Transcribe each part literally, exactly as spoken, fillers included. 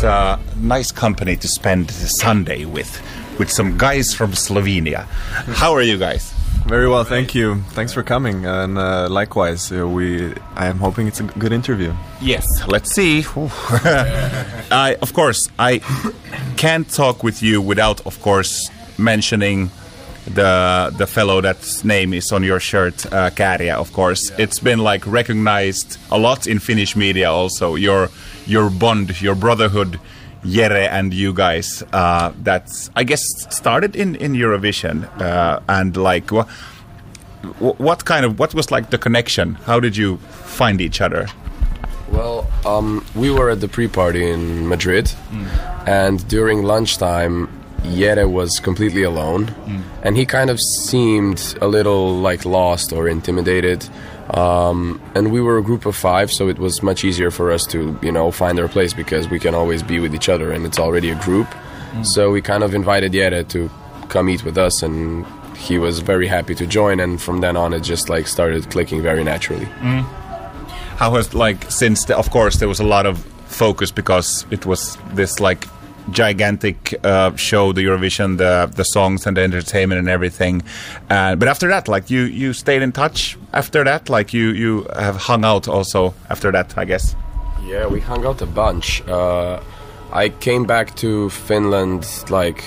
it's a nice company to spend Sunday with, with some guys from Slovenia. How are you guys? Very well, thank you. Thanks for coming, and uh, likewise, uh, we. I am hoping it's a good interview. Yes, let's see. I, of course, I can't talk with you without, of course, mentioning the the fellow that's name is on your shirt, uh, Käärijä. Of course, yeah. It's been like recognized a lot in Finnish media. Also, your your bond, your brotherhood. Jere and you guys, uh, that's I guess started in, in Eurovision, uh, and like wh- what kind of what was like the connection? How did you find each other? Well, um, we were at the pre-party in Madrid, mm. and during lunchtime, Jere was completely alone, mm. and he kind of seemed a little like lost or intimidated. Um, and we were a group of five, so it was much easier for us to, you know, find our place because we can always be with each other and it's already a group. Mm. So we kind of invited Jere to come eat with us, and he was very happy to join. And from then on, it just like started clicking very naturally. Mm. How was like since the, of course there was a lot of focus because it was this like gigantic uh, show, the Eurovision, the the songs and the entertainment and everything. Uh, but after that, like you, you stayed in touch after that. Like you, you have hung out also after that, I guess. Yeah, we hung out a bunch. Uh, I came back to Finland like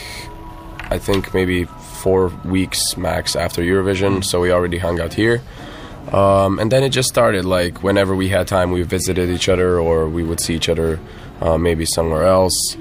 I think maybe four weeks max after Eurovision, so we already hung out here. Um, and then it just started like whenever we had time, we visited each other or we would see each other uh, maybe somewhere else.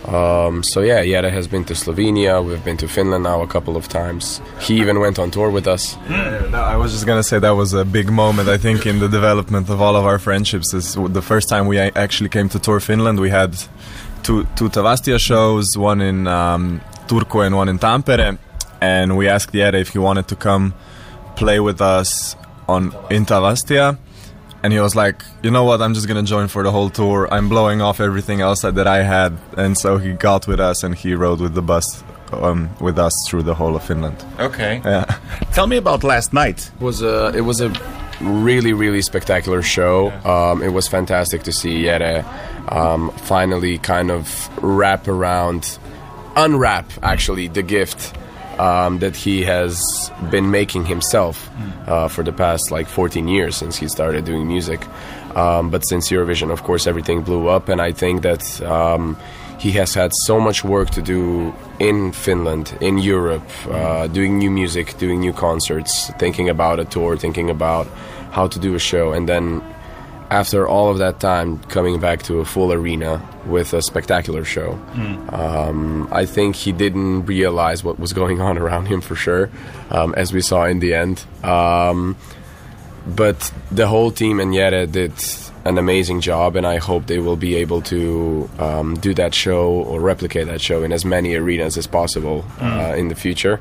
Um, so yeah, Jere has been to Slovenia. We've been to Finland now a couple of times. He even went on tour with us. Yeah, no, I was just gonna say that was a big moment, I think, in the development of all of our friendships. Is the first time we actually came to tour Finland. We had two two Tavastia shows, one in um, Turku and one in Tampere, and we asked Jere if he wanted to come play with us on in Tavastia. And he was like, you know what, I'm just going to join for the whole tour. I'm blowing off everything else that I had. And so he got with us and he rode with the bus um, with us through the whole of Finland. Okay. Yeah. Tell me about last night. It was a, it was a really, really spectacular show. Um, it was fantastic to see Jere um, finally kind of wrap around, unwrap actually, the gift Um, that he has been making himself uh, for the past like fourteen years since he started doing music. Um, but since Eurovision, of course, everything blew up, and I think that um, he has had so much work to do in Finland, in Europe, uh, doing new music, doing new concerts, thinking about a tour, thinking about how to do a show, and then after all of that time, coming back to a full arena with a spectacular show. Mm. Um, I think he didn't realize what was going on around him for sure, um, as we saw in the end. Um, but the whole team and Jere did an amazing job, and I hope they will be able to um, do that show or replicate that show in as many arenas as possible mm. uh, in the future.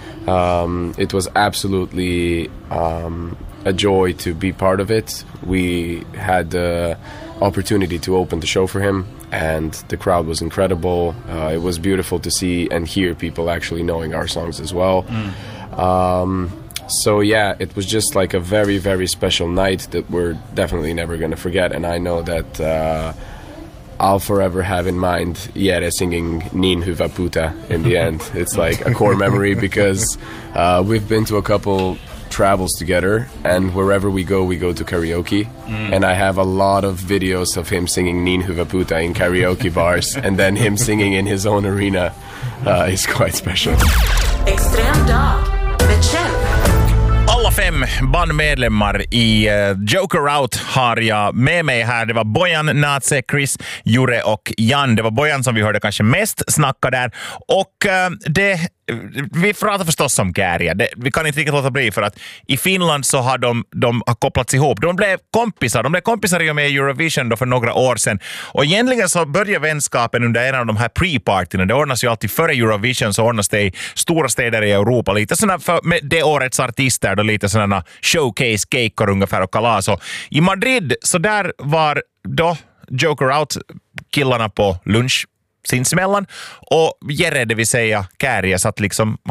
Um, it was absolutely um, a joy to be part of it. We had the opportunity to open the show for him, and the crowd was incredible. Uh, it was beautiful to see and hear people actually knowing our songs as well. Mm. Um, so yeah, it was just like a very, very special night that we're definitely never going to forget. And I know that uh, I'll forever have in mind Jere singing Niin hyvä puta in the end. It's like a core memory because uh, we've been to a couple travels together, and wherever we go, we go to karaoke. Mm. And I have a lot of videos of him singing Niin hyvä puta in karaoke bars, and then him singing in his own arena uh, is quite special. Extrem dag med Kjell. Alla fem bandmedlemmar i uh, Joker Out har jag med mig här. Det var Bojan, Nace, Chris, Jure och Jan. Det var Bojan som vi hörde kanske mest snacka där. Och uh, det... Vi pratar förstås om Käärijä. Det, vi kan inte riktigt låta bli för att i Finland så har de, de har kopplats ihop. De blev kompisar. De blev kompisar i och med Eurovision då för några år sedan. Och egentligen så börjar vänskapen under en av de här pre-partyna. Det ordnas ju alltid före Eurovision, så ordnas det i stora städer i Europa. Lite sådana för med det årets artister då, lite sådana showcase-kejkor ungefär och kalas. Och i Madrid så där var då Joker Out-killarna på lunch sinsemellan, och Jere, det vill säga Käärijä, satt liksom